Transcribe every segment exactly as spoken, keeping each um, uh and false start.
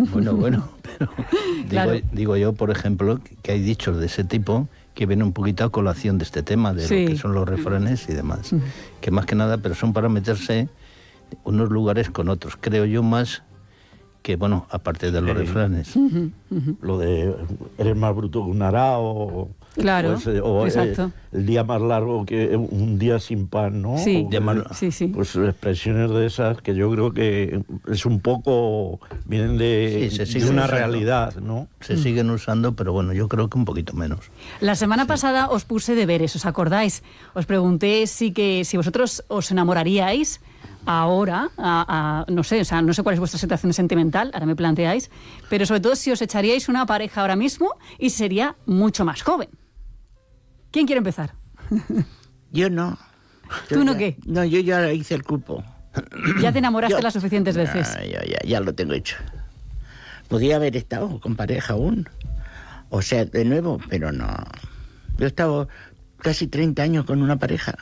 Bueno, bueno, pero Claro. digo, digo yo, por ejemplo, que hay dichos de ese tipo que vienen un poquito a colación de este tema, de Sí. lo que son los refranes y demás. Mm. Que más que nada, pero son para meterse unos lugares con otros. Creo yo más que, bueno, aparte de los Eh, refranes. Ujú, ujú. Lo de eres más bruto que un arao. Claro, o, ese- o, eh, exacto. el día más largo que un día sin pan, ¿no? Sí, O que- Llamarlo- sí, sí. Pues expresiones de esas que yo creo que es un poco, vienen de, Sí, se de siguen una usando. realidad, ¿no? Se siguen usando, pero bueno, yo creo que un poquito menos. La semana pasada os puse deberes, ¿os acordáis? Os pregunté si, que, si vosotros os enamoraríais ahora, a, a- no sé, o sea, no sé cuál es vuestra situación sentimental, ahora me planteáis, pero sobre todo si os echaríais una pareja ahora mismo y sería mucho más joven. ¿Quién quiere empezar? Yo no. Yo ¿Tú no ya- qué? No, yo ya hice el cupo. Ya te enamoraste Yo- las suficientes veces. Ah, yo ya, ya lo tengo hecho. Podía haber estado con pareja aún. O sea, de nuevo, pero no. Yo he estado casi treinta años con una pareja.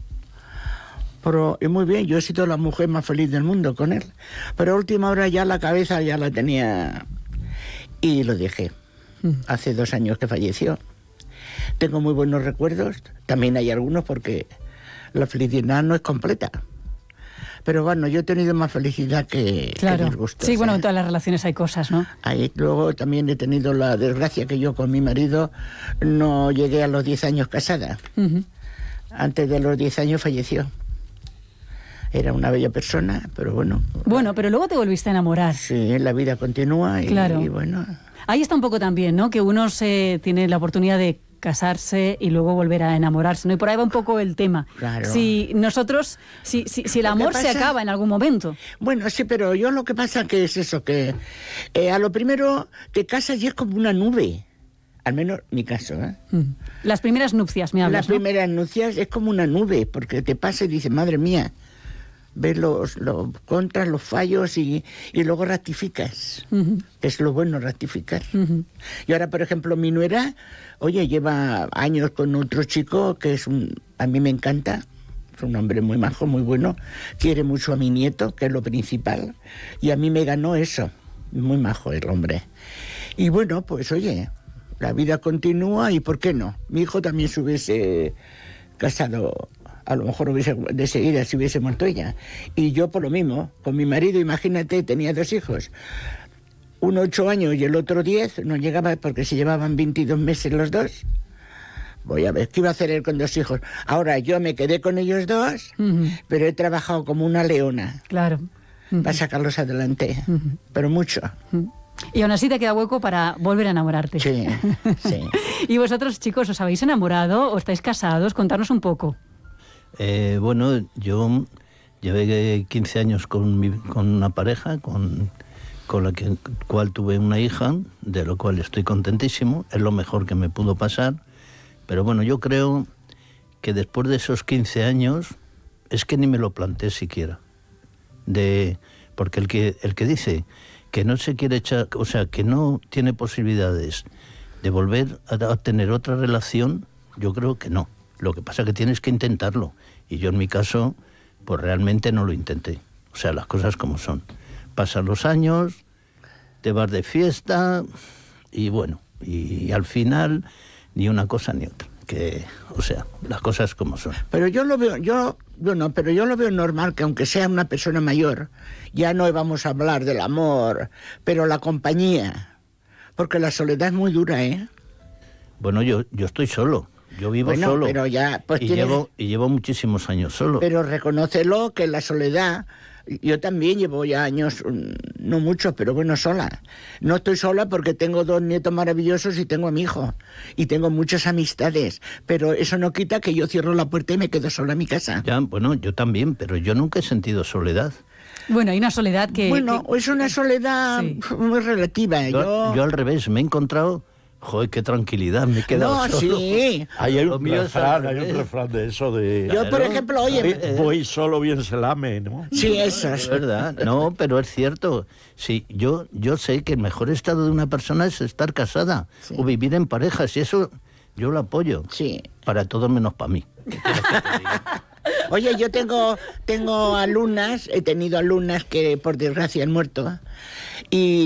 Pero, y muy bien, yo he sido la mujer más feliz del mundo con él. Pero a última hora ya la cabeza ya la tenía y lo dejé. Hace dos años que falleció. Tengo muy buenos recuerdos. También hay algunos porque la felicidad no es completa. Pero bueno, yo he tenido más felicidad que, Claro. que disgustos. Sí, bueno, ¿eh? en todas las relaciones hay cosas, ¿no? Ahí, luego también he tenido la desgracia que yo con mi marido no llegué a los diez años casada. Ujú. Antes de los diez años falleció. Era una bella persona, pero bueno. Bueno, pero luego te volviste a enamorar. Sí, la vida continúa y, Claro. y bueno. Ahí está un poco también, ¿no? Que uno se tiene la oportunidad de casarse y luego volver a enamorarse, ¿no? Y por ahí va un poco el tema. Claro. Si nosotros, si, si, si el Lo que amor se pasa- acaba en algún momento. Bueno, sí, pero yo lo que pasa que es eso, que eh, a lo primero te casas y es como una nube. Al menos mi caso, ¿eh? Mm. Las primeras nupcias, me Las hablas, ¿no? primeras nupcias es como una nube, porque te pasa y dices, madre mía, ves los, los contras, los fallos y, y luego rectificas. Ujú, Es lo bueno, rectificar. ujú. Y ahora, por ejemplo, mi nuera, oye, lleva años con otro chico que es un, a mí me encanta, es un hombre muy majo, muy bueno, quiere mucho a mi nieto, que es lo principal, y a mí me ganó eso, muy majo el hombre. Y bueno, pues oye, la vida continúa y ¿por qué no? Mi hijo también se hubiese casado, a lo mejor hubiese, de seguida si hubiese muerto ella. Y yo por lo mismo, con mi marido, imagínate, tenía dos hijos. Uno ocho años y el otro diez, no llegaba porque se llevaban veintidós meses los dos. Voy a ver, ¿qué iba a hacer él con dos hijos? Ahora, yo me quedé con ellos dos, Ujú. pero he trabajado como una leona Claro. Ujú. para sacarlos adelante, Ujú. pero mucho. Ujú. Y aún así te queda hueco para volver a enamorarte. Sí, sí. ¿Y vosotros, chicos, os habéis enamorado o estáis casados? Contarnos un poco. Eh, bueno, yo llevé quince años con, mi- con una pareja, con, con la que, cual tuve una hija, de lo cual estoy contentísimo, es lo mejor que me pudo pasar, pero bueno, yo creo que después de esos quince años, es que ni me lo planteé siquiera, de, porque el que, el que dice que no se quiere echar, o sea, que no tiene posibilidades de volver a, a tener otra relación, yo creo que no. Lo que pasa es que tienes que intentarlo. Y yo en mi caso, pues realmente no lo intenté. O sea, las cosas como son. Pasan los años, te vas de fiesta y bueno, y, al final ni una cosa ni otra. Que, o sea, las cosas como son. Pero yo lo veo, yo, yo no, pero yo lo veo normal que aunque sea una persona mayor, ya no vamos a hablar del amor, pero la compañía, porque la soledad es muy dura, ¿eh? Bueno, yo, yo estoy solo. Yo vivo Bueno, solo. pero ya, pues y, tiene- llevo, y llevo muchísimos años solo. Pero reconócelo que la soledad, yo también llevo ya años, mm, no muchos, pero bueno, sola. No estoy sola porque tengo dos nietos maravillosos y tengo a mi hijo. Y tengo muchas amistades, pero eso no quita que yo cierro la puerta y me quedo sola en mi casa. Ya, bueno, yo también, pero yo nunca he sentido soledad. Bueno, hay una soledad que... Bueno, que- es una soledad Sí. muy relativa. Yo, Yo, yo al revés, me he encontrado, joder, qué tranquilidad, me he quedado No, solo. sí. Ahí hay Lo un mío es al refrán, hay un revés. refrán de eso de... yo, por claro. ejemplo, oye, "Voy- Voy solo, bien se lame", ¿no? sí, eso Es es. verdad, no, pero es cierto. Sí, yo, yo sé que el mejor estado de una persona es estar casada Sí. o vivir en parejas, y eso yo lo apoyo. Sí. Para todos menos para mí. Oye, yo tengo, tengo alumnas, he tenido alumnas que por desgracia han muerto, y